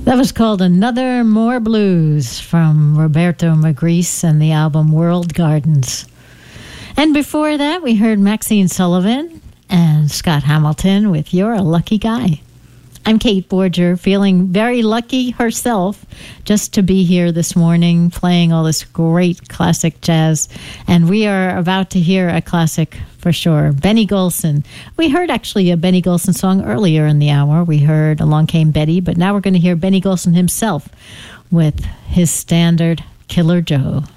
That was called Another More Blues from Roberto Magrice and the album World Gardens. And before that, we heard Maxine Sullivan and Scott Hamilton with You're a Lucky Guy. I'm Kate Borger, feeling very lucky herself just to be here this morning playing all this great classic jazz. And we are about to hear a classic for sure, Benny Golson. We heard actually a Benny Golson song earlier in the hour. We heard Along Came Betty, but now we're going to hear Benny Golson himself with his standard Killer Joe.